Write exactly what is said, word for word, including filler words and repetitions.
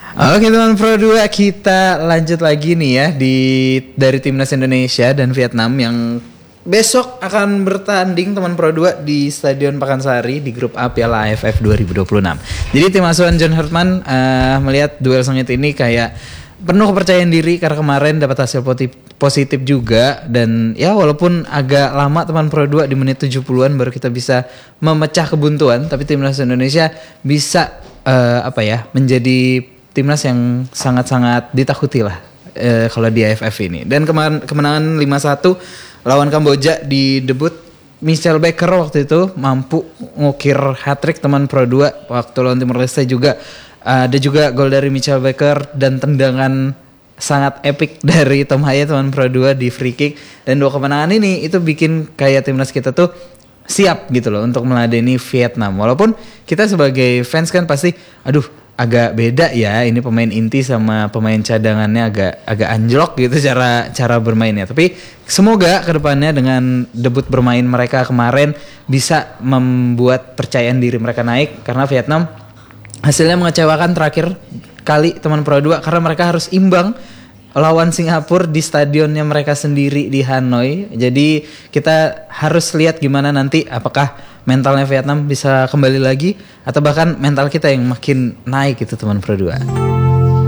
Oke teman Pro dua, kita lanjut lagi nih ya di dari timnas Indonesia dan Vietnam yang besok akan bertanding teman Pro dua di Stadion Pakansari di grup A Piala A F F dua ribu dua puluh enam. Jadi tim asuhan John Herdman uh, melihat duel sengit ini kayak penuh kepercayaan diri karena kemarin dapat hasil positif juga, dan ya walaupun agak lama teman Pro dua di menit tujuh puluhan baru kita bisa memecah kebuntuan, tapi timnas Indonesia bisa uh, apa ya menjadi timnas yang sangat-sangat ditakuti lah uh, kalau di A F F ini. Dan kemarin kemenangan lima satu lawan Kamboja di debut Michel Baker waktu itu mampu ngukir hat-trick teman Pro dua. Waktu lawan Timor Leste juga uh, ada juga gol dari Michel Baker dan tendangan sangat epic dari Tom Haya teman Pro dua di free kick. Dan dua kemenangan ini itu bikin kayak timnas kita tuh siap gitu loh untuk meladeni Vietnam. Walaupun kita sebagai fans kan pasti aduh agak beda ya, ini pemain inti sama pemain cadangannya agak agak anjlok gitu cara cara bermainnya. Tapi semoga kedepannya dengan debut bermain mereka kemarin bisa membuat percayaan diri mereka naik, karena Vietnam hasilnya mengecewakan terakhir kali teman Pro dua karena mereka harus imbang lawan Singapura di stadionnya mereka sendiri di Hanoi. Jadi kita harus lihat gimana nanti apakah mentalnya Vietnam bisa kembali lagi atau bahkan mental kita yang makin naik gitu teman Pro dua.